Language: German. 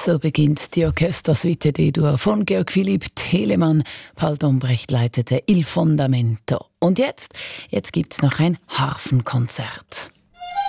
So beginnt die Orchestersuite D-Dur von Georg Philipp Telemann. Paul Dombrecht leitete Il Fondamento. Und jetzt gibt's noch ein Harfenkonzert.